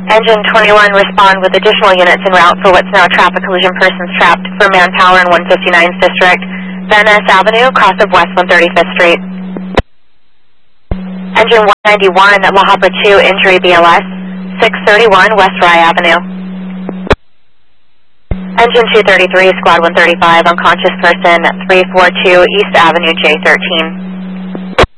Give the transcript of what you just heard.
Engine 21, respond with additional units en route for what's now a traffic collision. Persons trapped for manpower in 159th District, Van Ness Avenue, cross of West 135th Street. Engine 191 at La Habra 2, injury BLS, 631 West Rye Avenue. Engine 233, Squad 135, unconscious person, 342 East Avenue, J13.